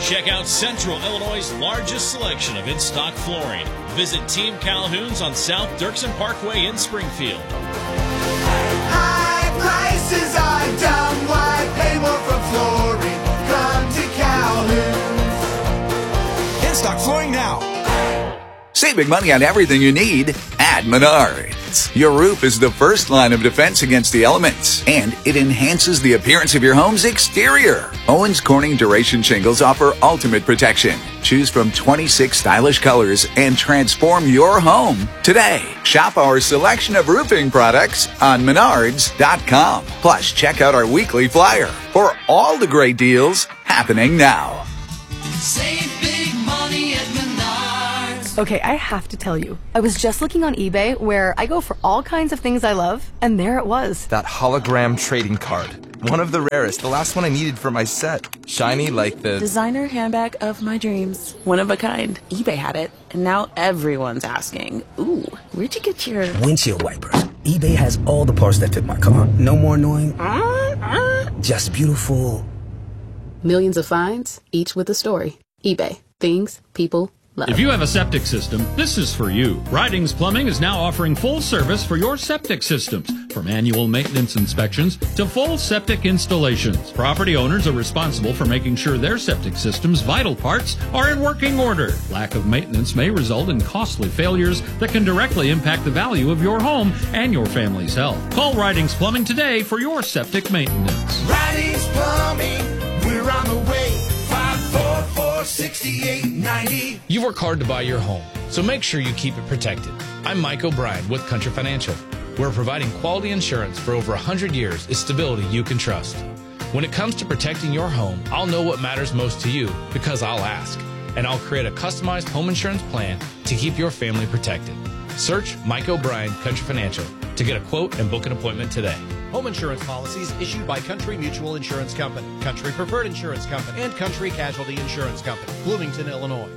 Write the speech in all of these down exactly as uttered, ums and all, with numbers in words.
Check out Central Illinois' largest selection of in-stock flooring. Visit Team Calhoun's on South Dirksen Parkway in Springfield. High prices are dumb. Why pay more for flooring? Come to Calhoun's. In-stock flooring now. Saving money on everything you need at Menards. Your roof is the first line of defense against the elements, and it enhances the appearance of your home's exterior. Owens Corning Duration Shingles offer ultimate protection. Choose from twenty-six stylish colors and transform your home today. Shop our selection of roofing products on menards dot com. Plus, check out our weekly flyer for all the great deals happening now. Save big money at Menards. Okay, I have to tell you, I was just looking on eBay where I go for all kinds of things I love, and there it was. That hologram trading card. One of the rarest, the last one I needed for my set. Shiny like the... designer handbag of my dreams. One of a kind. eBay had it, and now everyone's asking, ooh, where'd you get your... windshield wipers. eBay has all the parts that fit my car. No more annoying. Uh, uh, just beautiful. Millions of finds, each with a story. eBay. Things people love. If you have a septic system, this is for you. Ridings Plumbing is now offering full service for your septic systems, from annual maintenance inspections to full septic installations. Property owners are responsible for making sure their septic system's vital parts are in working order. Lack of maintenance may result in costly failures that can directly impact the value of your home and your family's health. Call Ridings Plumbing today for your septic maintenance. Ridings Plumbing, we're on the way. five four four, six eight nine zero. You work hard to buy your home, so make sure you keep it protected. I'm Mike O'Brien with Country Financial, where providing quality insurance for over one hundred years is stability you can trust. When it comes to protecting your home, I'll know what matters most to you because I'll ask, and I'll create a customized home insurance plan to keep your family protected. Search Mike O'Brien Country Financial to get a quote and book an appointment today. Home insurance policies issued by Country Mutual Insurance Company, Country Preferred Insurance Company, and Country Casualty Insurance Company, Bloomington, Illinois.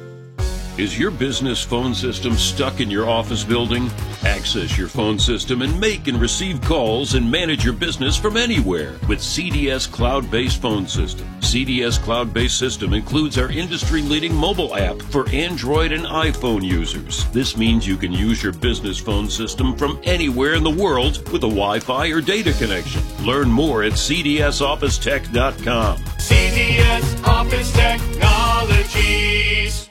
Is your business phone system stuck in your office building? Access your phone system and make and receive calls and manage your business from anywhere with C D S Cloud-Based Phone System. C D S Cloud-Based System includes our industry-leading mobile app for Android and iPhone users. This means you can use your business phone system from anywhere in the world with a Wi-Fi or data connection. Learn more at c d s office tech dot com. C D S Office Technologies.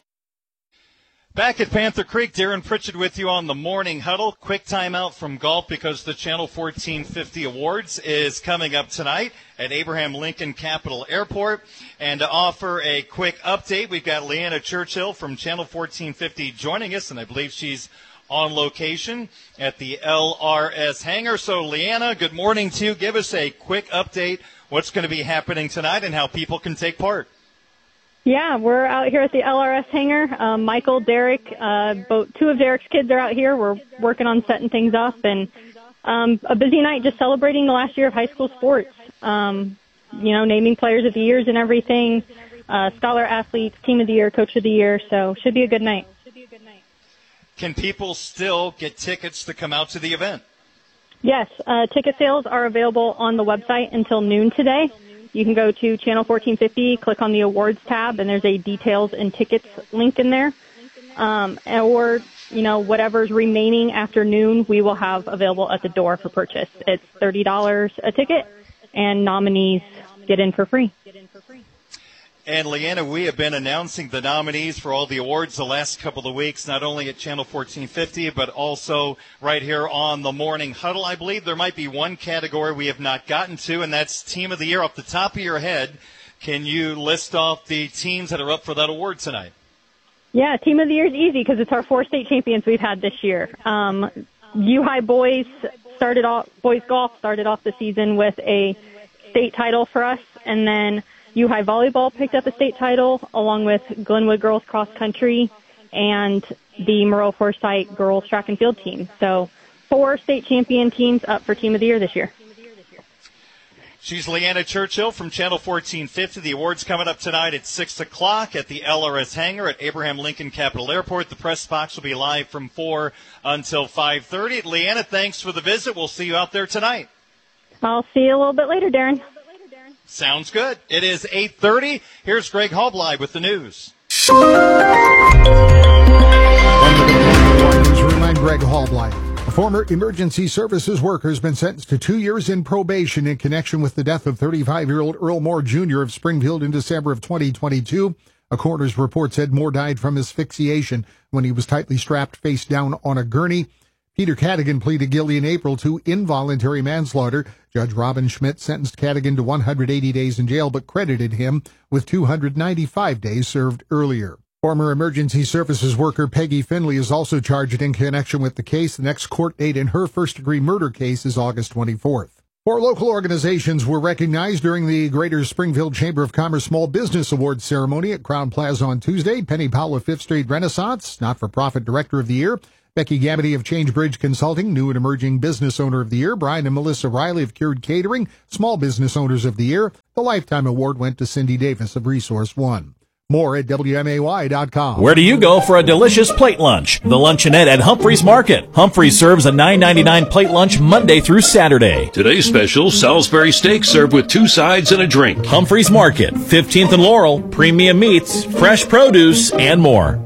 Back at Panther Creek, Darren Pritchett with you on the Morning Huddle. Quick timeout from golf because the Channel fourteen fifty Awards is coming up tonight at Abraham Lincoln Capital Airport. And to offer a quick update, we've got Leanna Churchill from Channel fourteen fifty joining us, and I believe she's on location at the L R S hangar. So, Leanna, good morning to you. Give us a quick update, what's going to be happening tonight and how people can take part. Yeah, we're out here at the L R S hangar. Um, Michael, Derek, uh, both, two of Derek's kids are out here. We're working on setting things up, and um, a busy night just celebrating the last year of high school sports. Um, you know, naming players of the years and everything, uh, scholar athletes, team of the year, coach of the year. So should be a good night. Can people still get tickets to come out to the event? Yes, uh, ticket sales are available on the website until noon today. You can go to Channel fourteen fifty, click on the awards tab, and there's a details and tickets link in there. Um, or, you know, whatever's remaining after noon, we will have available at the door for purchase. It's thirty dollars a ticket, and nominees get in for free. And, Leanna, we have been announcing the nominees for all the awards the last couple of weeks, not only at Channel fourteen fifty, but also right here on the Morning Huddle. I believe there might be one category we have not gotten to, and that's Team of the Year. Off the top of your head, can you list off the teams that are up for that award tonight? Yeah, Team of the Year is easy because it's our four state champions we've had this year. Um, U-High boys started off, boys golf started off the season with a state title for us, and then U-High volleyball picked up a state title along with Glenwood girls cross country and the Moreau Forsyth girls track and field team. So four state champion teams up for Team of the Year this year. She's Leanna Churchill from Channel fourteen fifty. The awards coming up tonight at six o'clock at the L R S hangar at Abraham Lincoln Capital Airport. The press box will be live from four until five thirty. Leanna, thanks for the visit. We'll see you out there tonight. I'll see you a little bit later, Darren. Sounds good. It is eight thirty. Here's Greg Hallbly with the news. Newsroom, I'm Greg Hallbly. A former emergency services worker has been sentenced to two years in probation in connection with the death of thirty-five-year-old Earl Moore Junior of Springfield in December of twenty twenty-two. A coroner's report said Moore died from asphyxiation when he was tightly strapped face down on a gurney. Peter Cadigan pleaded guilty in April to involuntary manslaughter. Judge Robin Schmidt sentenced Cadigan to one hundred eighty days in jail, but credited him with two hundred ninety-five days served earlier. Former emergency services worker Peggy Finley is also charged in connection with the case. The next court date in her first-degree murder case is August twenty-fourth. Four local organizations were recognized during the Greater Springfield Chamber of Commerce Small Business Awards ceremony at Crowne Plaza on Tuesday. Penny Powell of Fifth Street Renaissance, Not-for-Profit Director of the Year. Becky Gamity of Change Bridge Consulting, New and Emerging Business Owner of the Year. Brian and Melissa Riley of Cured Catering, Small Business Owners of the Year. The Lifetime Award went to Cindy Davis of Resource One. More at W M A Y dot com. Where do you go for a delicious plate lunch? The Luncheonette at Humphreys Market. Humphreys serves a nine ninety-nine plate lunch Monday through Saturday. Today's special, Salisbury steak served with two sides and a drink. Humphreys Market, fifteenth and Laurel, premium meats, fresh produce, and more.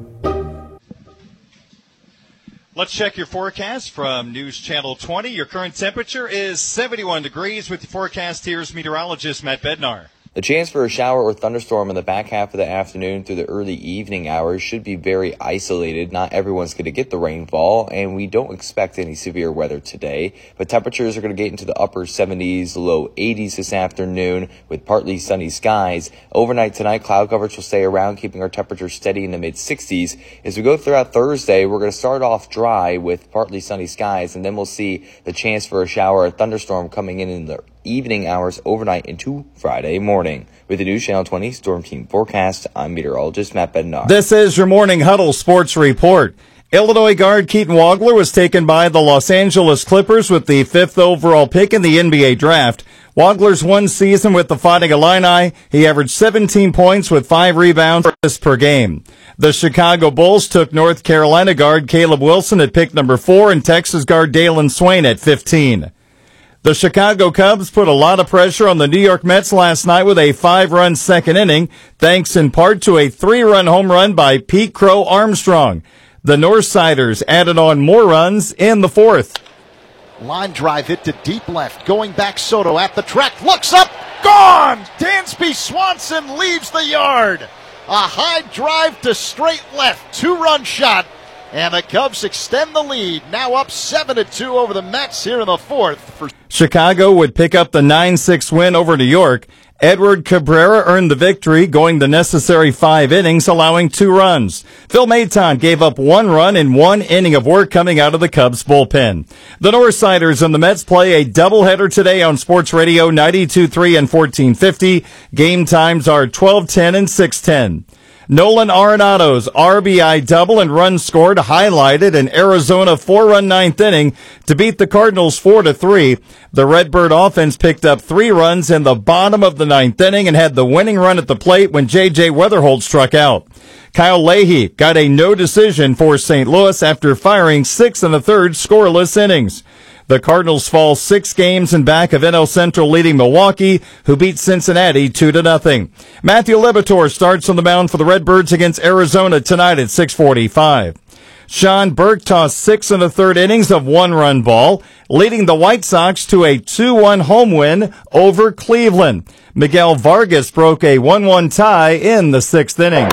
Let's check your forecast from News Channel twenty. Your current temperature is seventy-one degrees. With the forecast, here's meteorologist Matt Bednar. The chance for a shower or thunderstorm in the back half of the afternoon through the early evening hours should be very isolated. Not everyone's going to get the rainfall, and we don't expect any severe weather today. But temperatures are going to get into the upper seventies, low eighties this afternoon with partly sunny skies. Overnight tonight, cloud coverage will stay around, keeping our temperature steady in the mid-sixties. As we go throughout Thursday, we're going to start off dry with partly sunny skies, and then we'll see the chance for a shower or thunderstorm coming in in the evening hours overnight into Friday morning. With the News Channel twenty Storm Team forecast, I'm meteorologist Matt Bednar. This is your Morning Huddle Sports Report. Illinois guard Keaton Wagler was taken by the Los Angeles Clippers with the fifth overall pick in the N B A draft. Wagler's one season with the Fighting Illini, he averaged seventeen points with five rebounds per game. The Chicago Bulls took North Carolina guard Caleb Wilson at pick number four and Texas guard Dalen Swain at fifteen. The Chicago Cubs put a lot of pressure on the New York Mets last night with a five-run second inning, thanks in part to a three-run home run by Pete Crow Armstrong. The Northsiders added on more runs in the fourth. Line drive hit to deep left. Going back, Soto at the track. Looks up. Gone! Dansby Swanson leaves the yard. A high drive to straight left. Two-run shot. And the Cubs extend the lead, now up seven to two over the Mets here in the fourth. For Chicago would pick up the nine six win over New York. Edward Cabrera earned the victory, going the necessary five innings, allowing two runs. Phil Maton gave up one run in one inning of work coming out of the Cubs bullpen. The Northsiders and the Mets play a doubleheader today on Sports Radio ninety-two point three and fourteen fifty. Game times are twelve ten and six ten. Nolan Arenado's R B I double and runs scored highlighted an Arizona four-run ninth inning to beat the Cardinals four to three. The Redbird offense picked up three runs in the bottom of the ninth inning and had the winning run at the plate when J J Weatherholt struck out. Kyle Leahy got a no decision for Saint Louis after firing six and a third scoreless innings. The Cardinals fall six games in back of N L Central leading Milwaukee, who beat Cincinnati two to nothing. Matthew Liberatore starts on the mound for the Redbirds against Arizona tonight at six forty-five. Sean Burke tossed six and a third innings of one-run ball, leading the White Sox to a two one home win over Cleveland. Miguel Vargas broke a one one tie in the sixth inning.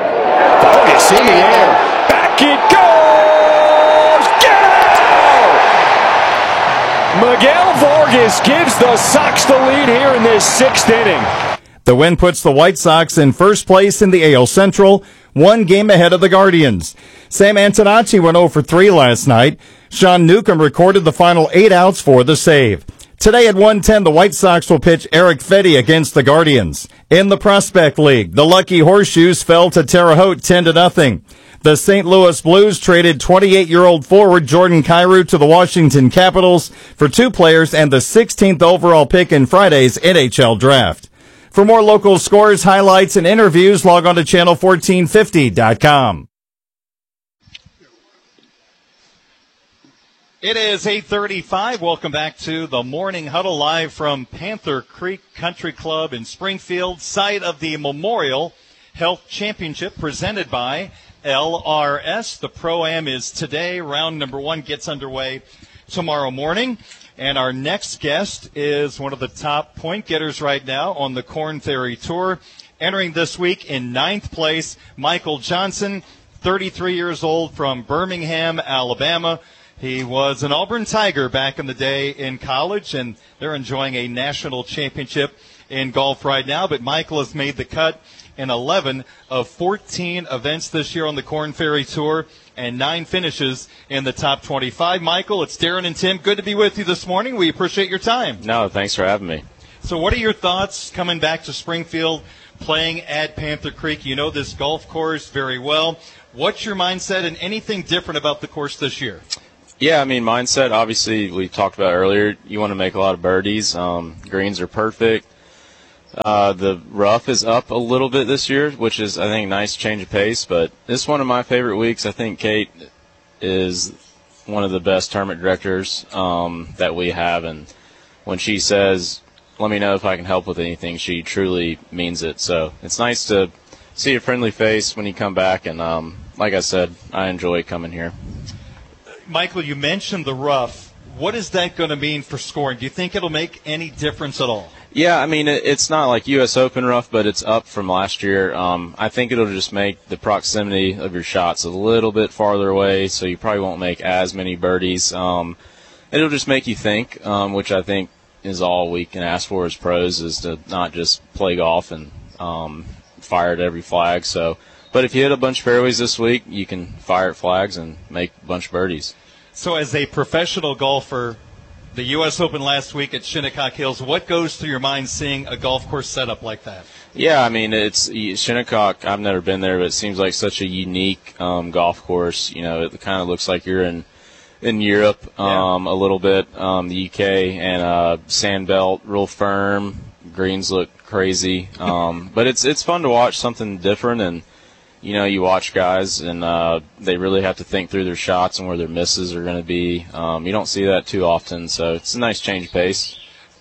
Vargas in the air. Back it goes! Miguel Vargas gives the Sox the lead here in this sixth inning. The win puts the White Sox in first place in the A L Central, one game ahead of the Guardians. Sam Antonacci went oh for three last night. Sean Newcomb recorded the final eight outs for the save. Today at one ten, the White Sox will pitch Eric Fedde against the Guardians. In the Prospect League, the Lucky Horseshoes fell to Terre Haute ten to nothing. The Saint Louis Blues traded twenty-eight-year-old forward Jordan Kyrou to the Washington Capitals for two players and the sixteenth overall pick in Friday's N H L Draft. For more local scores, highlights, and interviews, log on to channel fourteen fifty dot com. It is eight thirty-five. Welcome back to the Morning Huddle live from Panther Creek Country Club in Springfield, site of the Memorial Health Championship presented by L R S. The Pro-Am is today. Round number one gets underway tomorrow morning. And our next guest is one of the top point getters right now on the Korn Ferry Tour. Entering this week in ninth place, Michael Johnson, thirty-three years old from Birmingham, Alabama. He was an Auburn Tiger back in the day in college, and they're enjoying a national championship in golf right now. But Michael has made the cut in eleven of fourteen events this year on the Korn Ferry Tour and nine finishes in the top twenty-five. Michael, it's Darren and Tim. Good to be with you this morning. We appreciate your time. No, thanks for having me. So what are your thoughts coming back to Springfield, playing at Panther Creek? You know this golf course very well. What's your mindset and anything different about the course this year? Yeah, I mean, mindset, obviously, we talked about earlier, you want to make a lot of birdies. Um, greens are perfect. Uh, the rough is up a little bit this year, which is, I think, a nice change of pace. But this is one of my favorite weeks. I think Kate is one of the best tournament directors um, that we have. And when she says, let me know if I can help with anything, she truly means it. So it's nice to see a friendly face when you come back. And um, like I said, I enjoy coming here. Michael, you mentioned the rough. What is that going to mean for scoring? Do you think it'll make any difference at all? Yeah, I mean, it, it's not like U S Open rough, but it's up from last year. Um, I think it'll just make the proximity of your shots a little bit farther away, so you probably won't make as many birdies. Um, it'll just make you think, um, which I think is all we can ask for as pros, is to not just play golf and um, fire at every flag. So, but if you hit a bunch of fairways this week, you can fire at flags and make a bunch of birdies. So as a professional golfer, the U S Open last week at Shinnecock Hills, what goes through your mind seeing a golf course set up like that? Yeah, I mean, it's Shinnecock. I've never been there, but it seems like such a unique um, golf course. You know, it kind of looks like you're in in Europe um, yeah. a little bit, um, the U K, and uh, sand belt, real firm. Greens look crazy, um, but it's it's fun to watch something different. And you know, you watch guys, and uh, they really have to think through their shots and where their misses are going to be. Um, you don't see that too often, so it's a nice change of pace.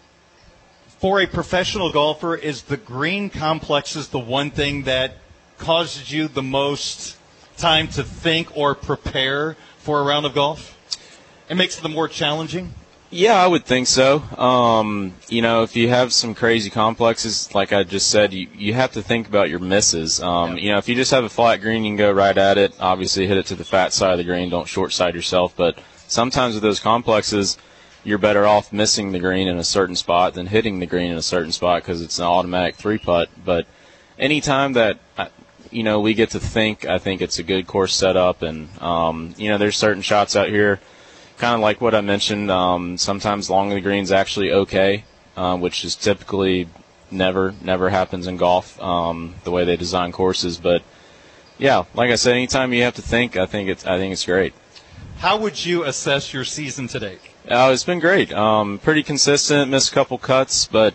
For a professional golfer, is the green complexes the one thing that causes you the most time to think or prepare for a round of golf? It makes it the more challenging? Yeah, I would think so. Um, you know, if you have some crazy complexes, like I just said, you, you have to think about your misses. Um, yeah. You know, if you just have a flat green, you can go right at it. Obviously, hit it to the fat side of the green. Don't short side yourself. But sometimes with those complexes, you're better off missing the green in a certain spot than hitting the green in a certain spot because it's an automatic three-putt. But anytime that, you know, we get to think, I think it's a good course setup. And, um, you know, there's certain shots out here, kind of like what I mentioned, um, sometimes long of the green's actually okay, uh, which is typically never, never happens in golf, um, the way they design courses. But yeah, like I said, anytime you have to think, I think it's, I think it's great. How would you assess your season to date? Uh, it's been great. Um, pretty consistent, missed a couple cuts, but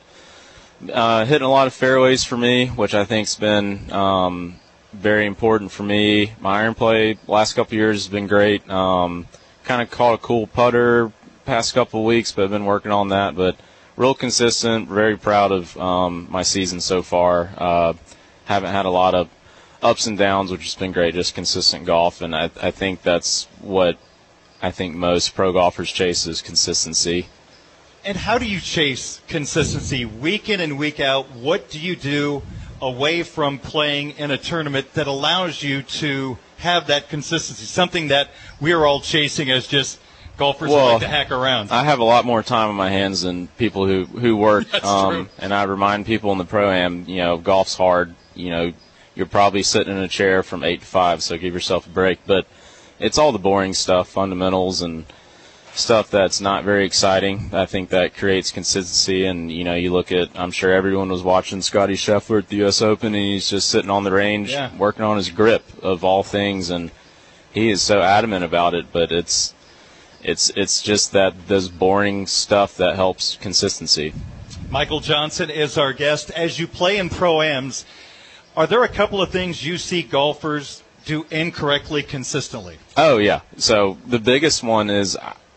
uh, hitting a lot of fairways for me, which I think's been um, very important for me. My iron play last couple of years has been great. Um, kind of caught a cool putter past couple of weeks, but I've been working on that. But real consistent, very proud of um, my season so far. Uh, haven't had a lot of ups and downs, which has been great, just consistent golf. And I, I think that's what I think most pro golfers chase is consistency. And how do you chase consistency week in and week out? What do you do away from playing in a tournament that allows you to have that consistency, something that we're all chasing as just golfers well, who like to hack around? I have a lot more time on my hands than people who, who work. That's um, true. And I remind people in the Pro-Am, you know, golf's hard. You know, you're probably sitting in a chair from eight to five, so give yourself a break. But it's all the boring stuff, fundamentals and stuff that's not very exciting. I think that creates consistency. And, you know, you look at, I'm sure everyone was watching Scottie Scheffler at the U S Open, and he's just sitting on the range yeah. working on his grip of all things. And he is so adamant about it, but it's it's it's just that those boring stuff that helps consistency. Michael Johnson is our guest. As you play in Pro-Ams, are there a couple of things you see golfers do incorrectly consistently? Oh, yeah. So the biggest one is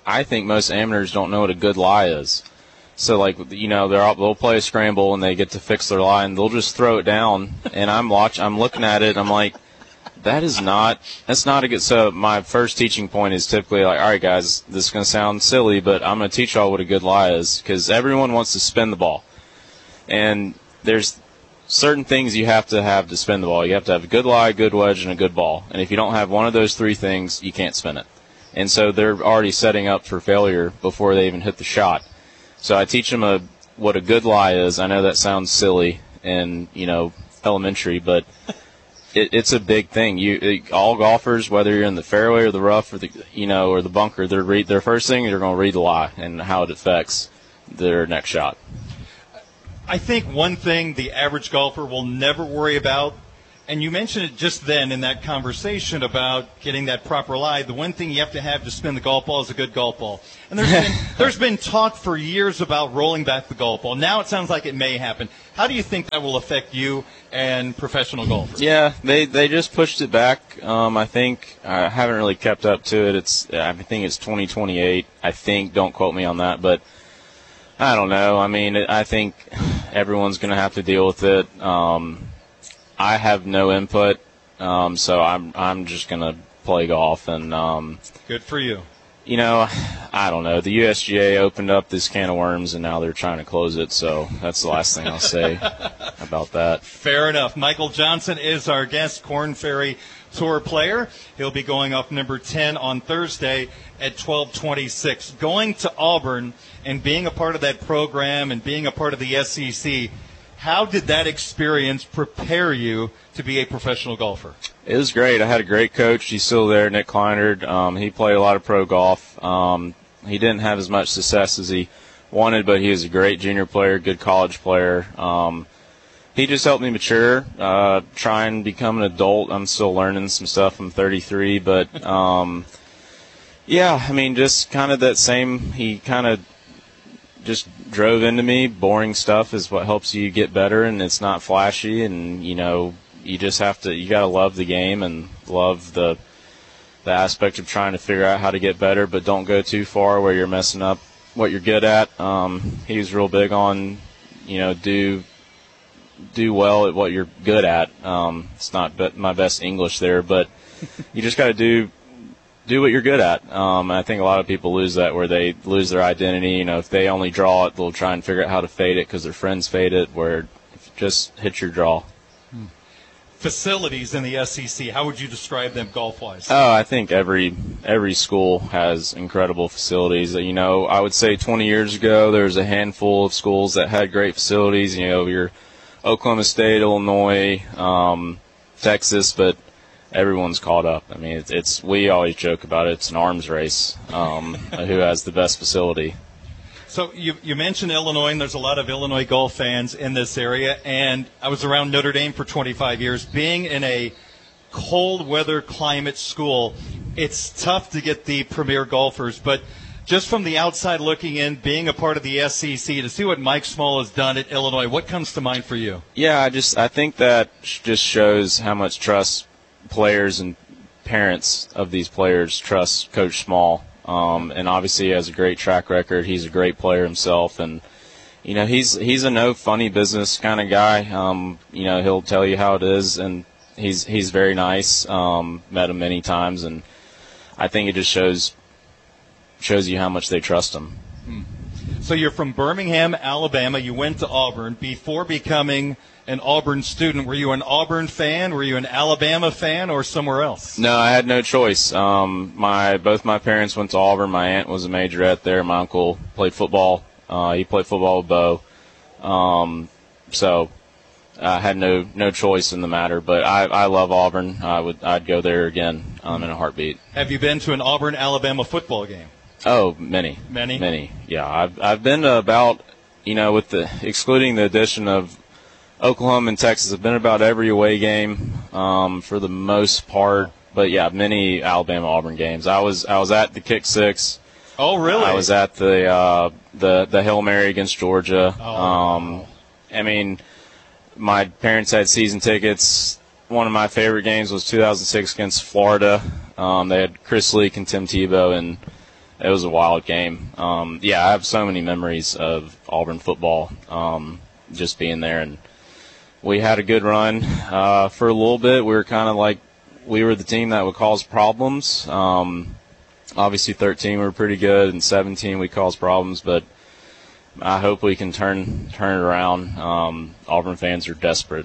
I think most amateurs don't know what a good lie is. So, like, you know, they're all, they'll play a scramble and they get to fix their lie, and they'll just throw it down. And I'm watch, I'm looking at it, I'm like, that is not, that's not a good, so my first teaching point is typically like, all right, guys, this is going to sound silly, but I'm going to teach y'all what a good lie is, because everyone wants to spin the ball. And there's certain things you have to have to spin the ball. You have to have a good lie, a good wedge, and a good ball. And if you don't have one of those three things, you can't spin it. And so they're already setting up for failure before they even hit the shot. So I teach them a, what a good lie is. I know that sounds silly and, you know, elementary, but it, it's a big thing. You all golfers, whether you're in the fairway or the rough or the, you know, or the bunker, they're read their first thing, they're going to read the lie and how it affects their next shot. I think one thing the average golfer will never worry about, and you mentioned it just then in that conversation about getting that proper lie, the one thing you have to have to spin the golf ball is a good golf ball. And there's been, there's been talk for years about rolling back the golf ball. Now it sounds like it may happen. How do you think that will affect you and professional golfers? Yeah, they, they just pushed it back. Um, I think I haven't really kept up to it. It's I think it's twenty twenty-eight. I think, don't quote me on that, but I don't know. I mean, I think everyone's going to have to deal with it. Um, I have no input, um, so I'm I'm just going to play golf. And um, good for you. You know, I don't know. The U S G A opened up this can of worms, and now they're trying to close it. So that's the last thing I'll say about that. Fair enough. Michael Johnson is our guest, Korn Ferry Tour player. He'll be going off number ten on Thursday at twelve twenty-six. Going to Auburn and being a part of that program and being a part of the S E C, how did that experience prepare you to be a professional golfer? It was great. I had a great coach. He's still there, Nick Kleinert. Um, he played a lot of pro golf. Um, he didn't have as much success as he wanted, but he was a great junior player, good college player. Um, he just helped me mature, uh, try and become an adult. I'm still learning some stuff. I'm thirty-three, but um, yeah, I mean, just kind of that same, he kind of just drove into me. Boring stuff is what helps you get better, and it's not flashy, and, you know, you just have to, you got to love the game and love the the aspect of trying to figure out how to get better, but don't go too far where you're messing up what you're good at. Um, he was real big on, you know, do do well at what you're good at. Um, it's not be- my best English there, but you just got to do do what you're good at. Um, I think a lot of people lose that, where they lose their identity. You know, if they only draw it, they'll try and figure out how to fade it because their friends fade it, where if you just hit your draw. Facilities in the S E C, how would you describe them golf-wise? Oh, I think every every school has incredible facilities. You know, I would say twenty years ago there was a handful of schools that had great facilities. You know, your Oklahoma State, Illinois, um, Texas, but everyone's caught up. I mean, it's, it's we always joke about it. It's an arms race. Um, who has the best facility? So you you mentioned Illinois, and there's a lot of Illinois golf fans in this area, and I was around Notre Dame for twenty-five years. Being in a cold weather climate school, it's tough to get the premier golfers, but just from the outside looking in, being a part of the S E C, to see what Mike Small has done at Illinois, what comes to mind for you? Yeah, I just I think that just shows how much trust players and parents of these players trust Coach Small. Um, and obviously he has a great track record. He's a great player himself, and you know he's he's a no funny business kind of guy. Um, you know he'll tell you how it is, and he's he's very nice. Um, met him many times, and I think it just shows shows you how much they trust him. Hmm. So you're from Birmingham, Alabama. You went to Auburn before becoming an Auburn student. Were you an Auburn fan? Were you an Alabama fan, or somewhere else? No, I had no choice. Um, my both my parents went to Auburn. My aunt was a majorette there. My uncle played football. Uh, he played football with Bo. Um, so I had no no choice in the matter. But I, I love Auburn. I would I'd go there again um, in a heartbeat. Have you been to an Auburn Alabama football game? Oh, many, many, many. Yeah, I've I've been to about, you know, with the excluding the addition of Oklahoma and Texas, I've been about every away game um, for the most part. But yeah, many Alabama Auburn games. I was I was at the kick six. Oh, really? I was at the uh, the the Hail Mary against Georgia. Oh, um, wow. I mean, my parents had season tickets. One of my favorite games was two thousand six against Florida. Um, they had Chris Leak and Tim Tebow, and it was a wild game. Um, yeah, I have so many memories of Auburn football, um, just being there. And we had a good run uh, for a little bit. We were kind of like we were the team that would cause problems. Um, obviously, thirteen we were pretty good, and seventeen we caused problems. But I hope we can turn turn it around. Um, Auburn fans are desperate.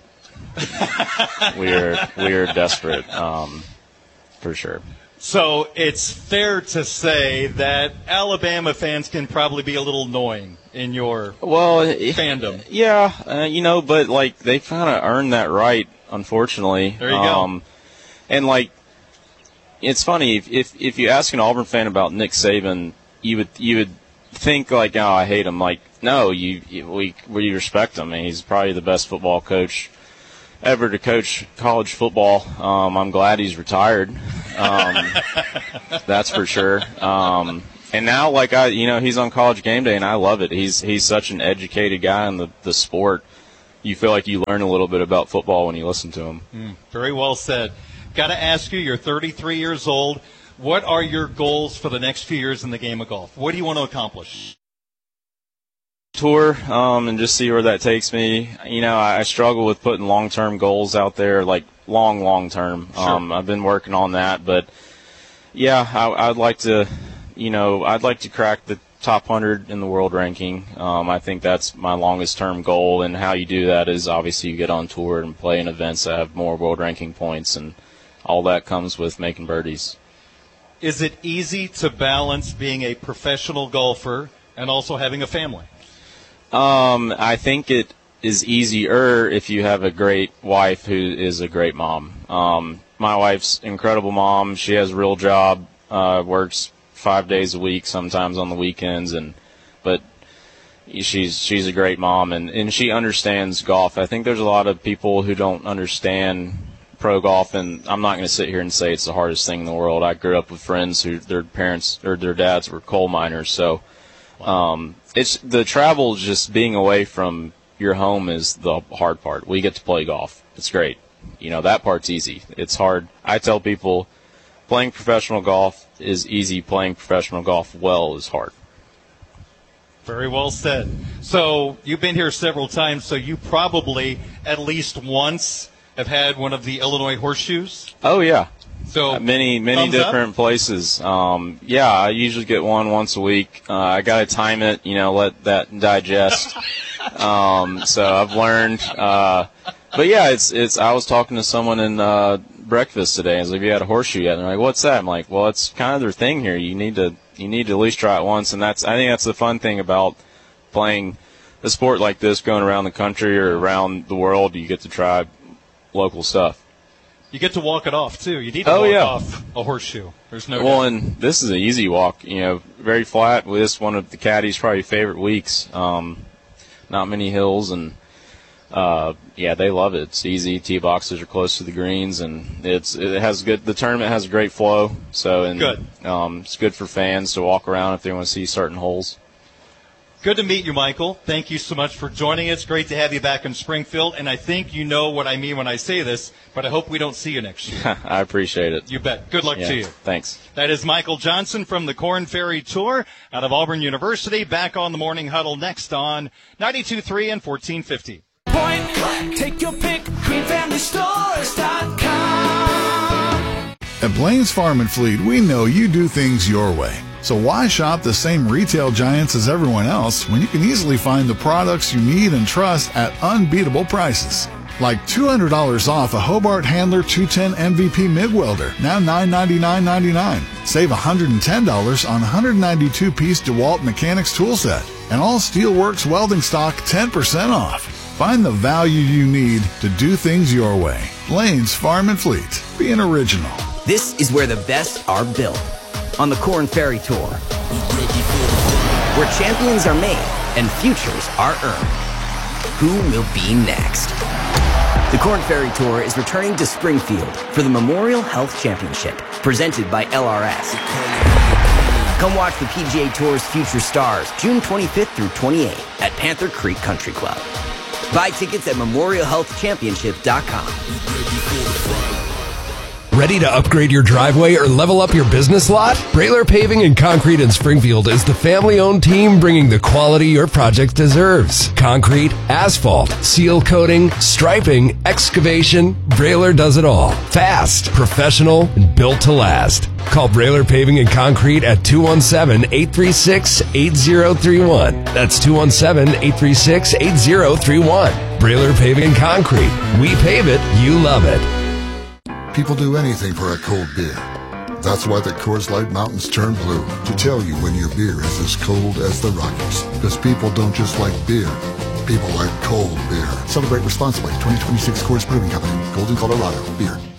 we are we are desperate, um, for sure. So it's fair to say that Alabama fans can probably be a little annoying in your well fandom. Yeah, uh, you know, but like they kind of earned that right, unfortunately. There you um, go. And like, it's funny if, if if you ask an Auburn fan about Nick Saban, you would you would think like, oh, I hate him. Like, no, you, you we we respect him. I mean, he's probably the best football coach ever to coach college football. Um, I'm glad he's retired. Um, that's for sure. Um, and now, like I, you know, he's on College Game Day, and I love it. He's he's such an educated guy in the the sport. You feel like you learn a little bit about football when you listen to him. Mm, very well said. Got to ask you, you're thirty-three years old. What are your goals for the next few years in the game of golf? What do you want to accomplish? Tour, um, and just see where that takes me. You know, I, I struggle with putting long-term goals out there, like long, long-term. Sure. Um, I've been working on that, but yeah, I, I'd like to, you know, I'd like to crack the top one hundred in the world ranking. Um, I think that's my longest-term goal, and how you do that is obviously you get on tour and play in events that have more world ranking points, and all that comes with making birdies. Is it easy to balance being a professional golfer and also having a family? Um, I think it is easier if you have a great wife who is a great mom. Um, my wife's an incredible mom. She has a real job, uh, works five days a week, sometimes on the weekends, and but she's she's a great mom, and, and she understands golf. I think there's a lot of people who don't understand pro golf, and I'm not going to sit here and say it's the hardest thing in the world. I grew up with friends who their parents or their dads were coal miners, so um, it's the travel, just being away from your home is the hard part. We get to play golf. It's great. You know, that part's easy. It's hard. I tell people playing professional golf is easy. Playing professional golf well is hard. Very well said. So you've been here several times, so you probably at least once have had one of the Illinois horseshoes? Oh, yeah. So uh, many, many different up? places. Um, yeah, I usually get one once a week. Uh, I got to time it, you know, let that digest. um, so I've learned. Uh, but, yeah, it's it's. I was talking to someone in uh, breakfast today. I was like, "Have you had a horseshoe yet?" And they're like, "What's that?" I'm like, "Well, it's kind of their thing here. You need to you need to at least try it once." And that's I think that's the fun thing about playing a sport like this, going around the country or around the world. You get to try local stuff. You get to walk it off, too. You need to oh, walk yeah. off a horseshoe. There's no Well, doubt. and this is an easy walk, you know, very flat. With this one of the caddies' probably favorite weeks. Um, not many hills, and, uh, yeah, they love it. It's easy. Tee boxes are close to the greens, and it's it has good. The tournament has a great flow, so and good. Um, it's good for fans to walk around if they want to see certain holes. Good to meet you, Michael. Thank you so much for joining us. Great to have you back in Springfield. And I think you know what I mean when I say this, but I hope we don't see you next year. I appreciate it. You bet. Good luck yeah, to you. Thanks. That is Michael Johnson from the Korn Ferry Tour out of Auburn University. Back on the Morning Huddle next on ninety-two point three and fourteen fifty. Point blank. Take your pick. green family stores dot com. At Blain's Farm and Fleet, we know you do things your way. So why shop the same retail giants as everyone else when you can easily find the products you need and trust at unbeatable prices? Like two hundred dollars off a Hobart Handler two ten M V P MIG welder, now nine ninety-nine ninety-nine. Save one hundred ten dollars on one hundred ninety-two piece DeWalt Mechanics tool set. And all Steelworks welding stock ten percent off. Find the value you need to do things your way. Blain's Farm and Fleet. Be an original. This is where the best are built. On the Korn Ferry Tour, where champions are made and futures are earned. Who will be next? The Korn Ferry Tour is returning to Springfield for the Memorial Health Championship, presented by L R S. Come watch the P G A Tour's future stars June twenty-fifth through twenty-eighth at Panther Creek Country Club. Buy tickets at memorial health championship dot com. Ready to upgrade your driveway or level up your business lot? Brailer Paving and Concrete in Springfield is the family-owned team bringing the quality your project deserves. Concrete, asphalt, seal coating, striping, excavation, Brailer does it all. Fast, professional, and built to last. Call Brailer Paving and Concrete at two one seven, eight three six, eight zero three one. That's two one seven, eight three six, eight zero three one. Brailer Paving and Concrete. We pave it, you love it. People do anything for a cold beer. That's why the Coors Light Mountains turn blue, to tell you when your beer is as cold as the Rockies. Because people don't just like beer, people like cold beer. Celebrate responsibly. twenty twenty-six Coors Brewing Company, Golden, Colorado. Beer.